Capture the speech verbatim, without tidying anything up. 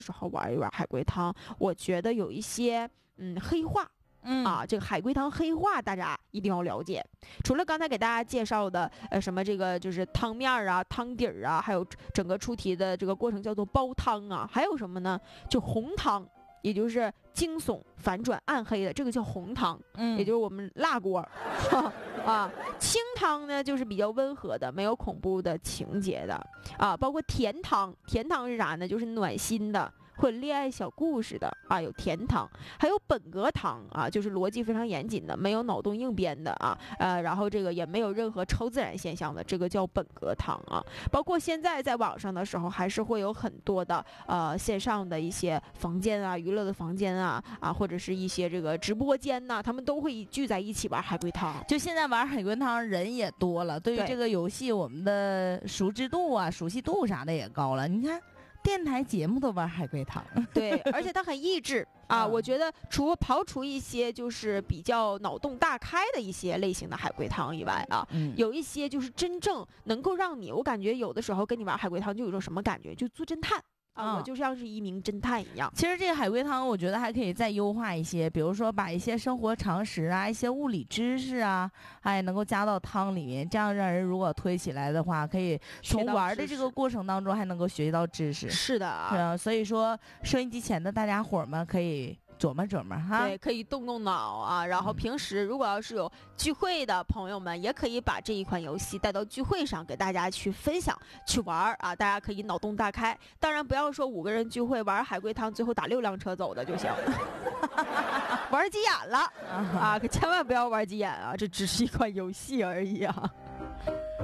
时候玩一玩海龟汤，我觉得有一些嗯黑话。嗯啊，这个海龟汤黑话大家一定要了解。除了刚才给大家介绍的，呃，什么这个就是汤面啊、汤底儿啊，还有整个出题的这个过程叫做煲汤啊，还有什么呢？就红汤，也就是惊悚、反转、暗黑的，这个叫红汤，嗯，也就是我们辣锅啊。清汤呢，就是比较温和的，没有恐怖的情节的啊。包括甜汤，甜汤是啥呢？就是暖心的。或者恋爱小故事的啊，有甜汤，还有本格汤啊，就是逻辑非常严谨的，没有脑洞硬编的啊，呃，然后这个也没有任何超自然现象的，这个叫本格汤啊。包括现在在网上的时候，还是会有很多的呃线上的一些房间啊，娱乐的房间啊啊，或者是一些这个直播间呐、啊，他们都会聚在一起玩海龟汤。 就现在玩海龟汤人也多了，对于这个游戏我们的熟知度啊、熟悉度啥的也高了。你看。电台节目都玩海龟汤， 对，而且它很益智啊！我觉得除刨除一些就是比较脑洞大开的一些类型的海龟汤以外啊，嗯、有一些就是真正能够让你，我感觉有的时候跟你玩海龟汤就有一种什么感觉，就做侦探。啊，我就像是一名侦探一样。 其实这个海龟汤，我觉得还可以再优化一些，比如说把一些生活常识啊、一些物理知识啊，哎，能够加到汤里面，这样让人如果推起来的话，可以从玩的这个过程当中还能够学习到知识。 是的啊， 嗯，所以说收音机前的大家伙们可以琢磨琢磨哈， 对，可以动动脑啊。然后平时如果要是有聚会的朋友们，也可以把这一款游戏带到聚会上，给大家去分享、去玩啊。大家可以脑洞大开。当然，不要说五个人聚会玩海龟汤，最后打六辆车走的就行，玩急眼了啊！可千万不要玩急眼啊！这只是一款游戏而已啊。